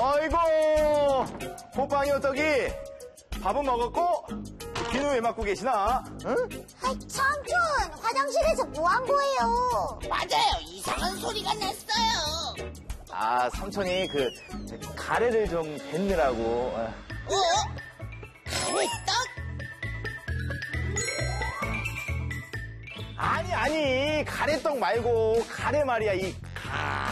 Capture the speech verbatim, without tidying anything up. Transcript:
어이구, 호빵이 어떡이? 밥은 먹었고, 귀는 왜 막고 계시나? 응? 아이, 삼촌, 화장실에서 뭐 한 거예요? 맞아요. 이상한 소리가 났어요. 아, 삼촌이 그, 가래를 좀 뱉느라고. 어? 가래떡? 아니, 아니, 가래떡 말고, 가래 말이야, 이 가.